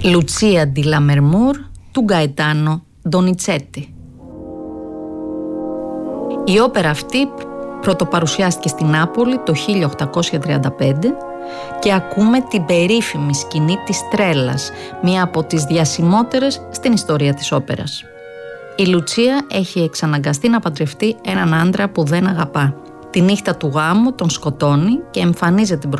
Λουτσία ντι Λαμερμούρ του Γκαετάνο Ντονιτσέτη. Η όπερα αυτή πρωτοπαρουσιάστηκε στην Νάπολη το 1835 και ακούμε την περίφημη σκηνή της Τρέλας, μία από τις διασημότερες στην ιστορία της όπερας. Η Λουτσία έχει εξαναγκαστεί να παντρευτεί έναν άντρα που δεν αγαπά. Τη νύχτα του γάμου τον σκοτώνει και εμφανίζεται